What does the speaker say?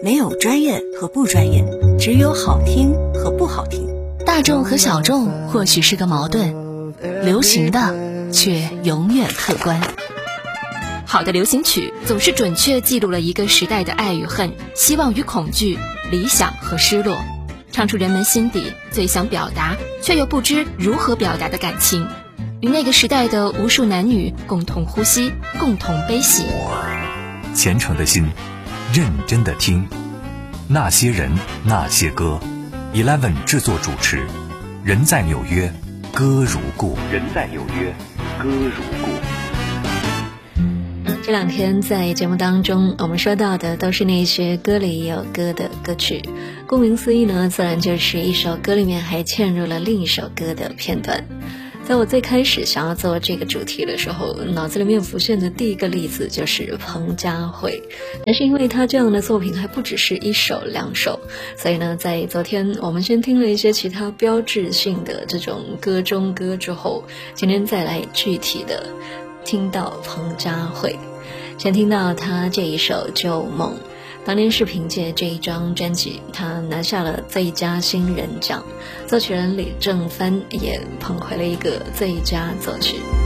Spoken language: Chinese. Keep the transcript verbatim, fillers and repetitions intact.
没有专业和不专业，只有好听和不好听。 大众和小众或许是个矛盾，流行的却永远客观。好的流行曲总是准确记录了一个时代的爱与恨、希望与恐惧、理想和失落，唱出人们心底最想表达却又不知如何表达的感情，与那个时代的无数男女共同呼吸，共同悲喜。 虔诚的心，认真的听，那些人那些歌 Eleven 制作主持，人在纽约，歌如故。人在纽约，歌如故。 这两天在节目当中，我们说到的都是那些歌里也有歌的歌曲，顾名思义呢，自然就是一首歌里面还嵌入了另一首歌的片段。在我最开始想要做这个主题的时候，脑子里面浮现的第一个例子就是彭佳慧，但是因为他这样的作品还不只是一首两首，所以呢，在昨天我们先听了一些其他标志性的这种歌中歌之后，今天再来具体的听到彭佳慧。先听到他这一首《旧梦》，当年是凭借这一张专辑，他拿下了最佳新人奖，作曲人李正帆也捧回了一个最佳作曲。